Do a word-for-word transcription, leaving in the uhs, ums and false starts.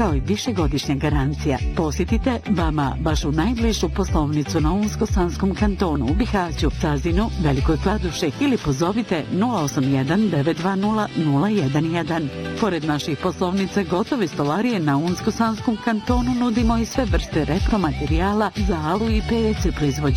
kao i višegodišnja garancija. Posjetite vama vašu najbližu poslovnicu na Unsko-Sanskom kantonu u Bihaću, Cazinu, Velikoj Kladuši ili pozovite nula osam jedan devet dva nula nula jedan jedan. Pored naših poslovnica gotove stolarije na Unsko-Sanskom kantonu nudimo i sve vrste repromaterijala za alu i P V C proizvođače.